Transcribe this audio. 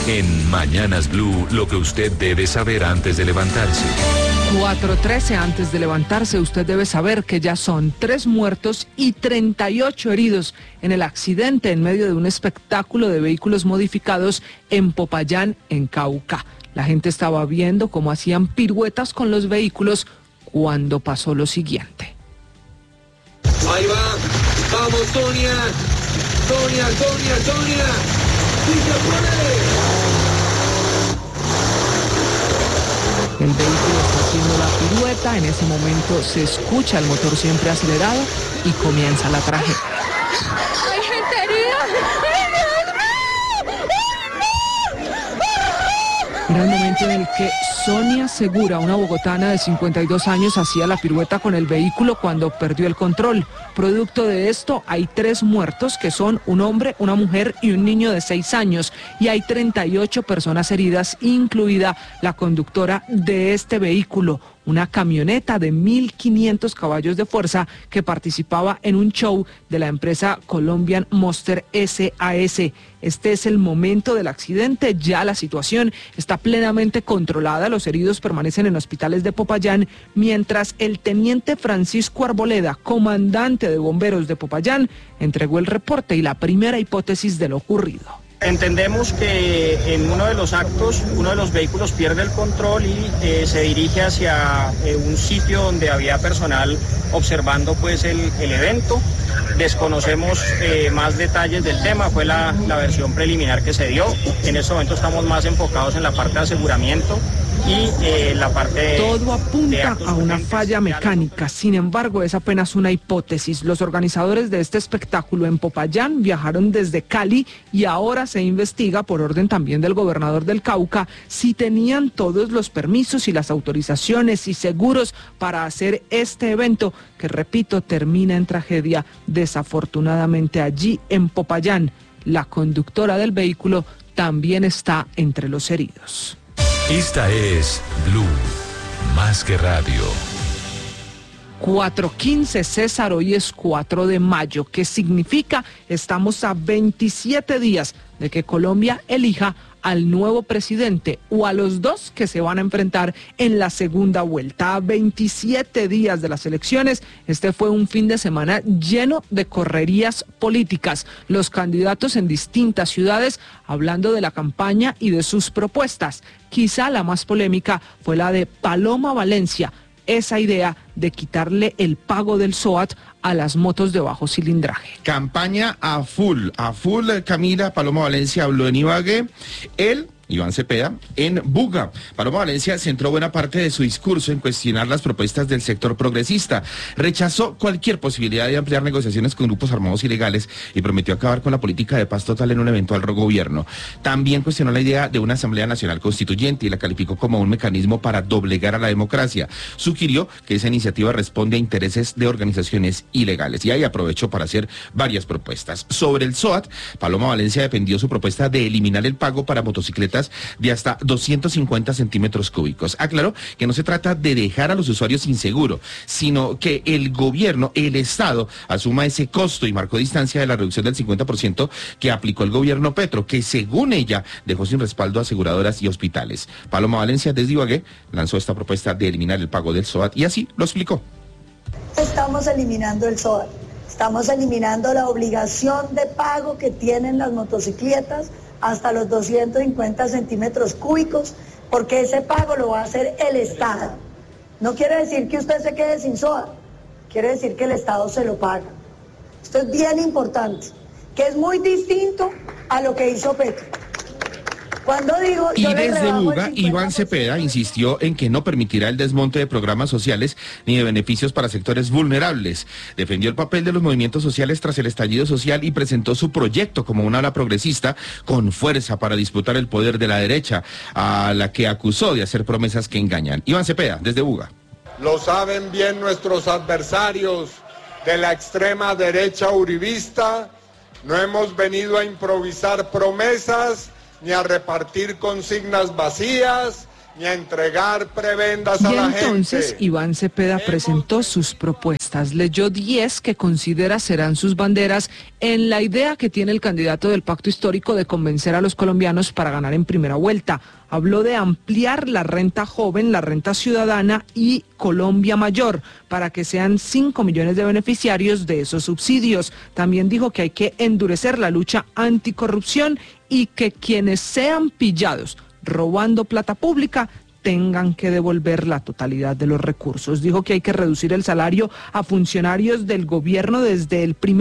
En Mañanas Blue, lo que usted debe saber antes de levantarse. 4:13 antes de levantarse, usted debe saber que ya son 3 muertos y 38 heridos en el accidente en medio de un espectáculo de vehículos modificados en Popayán, en Cauca. La gente estaba viendo cómo hacían piruetas con los vehículos cuando pasó lo siguiente. Ahí va, vamos Sonia, Sonia, Sonia, Sonia, ¡sí se puede! El vehículo está haciendo la pirueta, en ese momento se escucha el motor siempre acelerado y comienza la tragedia. ¡Hay gente herida! Era el momento en el que Sonia Segura, una bogotana de 52 años, hacía la pirueta con el vehículo cuando perdió el control. Producto de esto, hay 3 muertos, que son un hombre, una mujer y un niño de 6 años. Y hay 38 personas heridas, incluida la conductora de este vehículo, una camioneta de 1.500 caballos de fuerza que participaba en un show de la empresa Colombian Monster SAS. Este es el momento del accidente, ya la situación está plenamente controlada, los heridos permanecen en hospitales de Popayán, mientras el teniente Francisco Arboleda, comandante de bomberos de Popayán, entregó el reporte y la primera hipótesis de lo ocurrido. Entendemos que en uno de los actos, uno de los vehículos pierde el control y se dirige hacia un sitio donde había personal observando pues el evento. Desconocemos más detalles del tema, fue la versión preliminar que se dio. En este momento estamos más enfocados en la parte de aseguramiento y la parte... Todo apunta a una falla mecánica, sin embargo es apenas una hipótesis. Los organizadores de este espectáculo en Popayán viajaron desde Cali y ahora se investiga, por orden también del gobernador del Cauca, si tenían todos los permisos y las autorizaciones y seguros para hacer este evento, que repito, termina en tragedia desafortunadamente allí en Popayán. La conductora del vehículo también está entre los heridos. Esta es Blue, más que radio. 4:15, César, hoy es 4 de mayo, que significa estamos a 27 días de que Colombia elija al nuevo presidente o a los dos que se van a enfrentar en la segunda vuelta. A 27 días de las elecciones, este fue un fin de semana lleno de correrías políticas. Los candidatos en distintas ciudades hablando de la campaña y de sus propuestas. Quizá la más polémica fue la de Paloma Valencia, esa idea de quitarle el pago del SOAT a las motos de bajo cilindraje. Campaña a full, Camila. Paloma Valencia habló en Ibagué, Iván Cepeda, en Buga. Paloma Valencia centró buena parte de su discurso en cuestionar las propuestas del sector progresista. Rechazó cualquier posibilidad de ampliar negociaciones con grupos armados ilegales y prometió acabar con la política de paz total en un eventual gobierno. También cuestionó la idea de una Asamblea Nacional Constituyente y la calificó como un mecanismo para doblegar a la democracia. Sugirió que esa iniciativa responde a intereses de organizaciones ilegales. Y ahí aprovechó para hacer varias propuestas. Sobre el SOAT, Paloma Valencia defendió su propuesta de eliminar el pago para motocicletas de hasta 250 centímetros cúbicos. Aclaró que no se trata de dejar a los usuarios sin seguro, sino que el gobierno, el Estado, asuma ese costo y marcó distancia de la reducción del 50% que aplicó el gobierno Petro, que según ella dejó sin respaldo a aseguradoras y hospitales. Paloma Valencia desde Ibagué lanzó esta propuesta de eliminar el pago del SOAT y así lo explicó. Estamos eliminando el SOAT, estamos eliminando la obligación de pago que tienen las motocicletas hasta los 250 centímetros cúbicos, porque ese pago lo va a hacer el Estado. No quiere decir que usted se quede sin SOAT, quiere decir que el Estado se lo paga. Esto es bien importante, que es muy distinto a lo que hizo Petro. Cuando digo, y desde Buga, Iván Cepeda insistió en que no permitirá el desmonte de programas sociales ni de beneficios para sectores vulnerables. Defendió el papel de los movimientos sociales tras el estallido social y presentó su proyecto como una ala progresista con fuerza para disputar el poder de la derecha, a la que acusó de hacer promesas que engañan. Iván Cepeda, desde Buga. Lo saben bien nuestros adversarios de la extrema derecha uribista. No hemos venido a improvisar promesas ni a repartir consignas vacías. ni a entregar prebendas Y a la entonces gente. Iván Cepeda presentó sus propuestas. Leyó 10 que considera serán sus banderas en la idea que tiene el candidato del Pacto Histórico de convencer a los colombianos para ganar en primera vuelta. Habló de ampliar la renta joven, la renta ciudadana y Colombia Mayor para que sean 5 millones de beneficiarios de esos subsidios. También dijo que hay que endurecer la lucha anticorrupción y que quienes sean pillados robando plata pública tengan que devolver la totalidad de los recursos. Dijo que hay que reducir el salario a funcionarios del gobierno desde el primer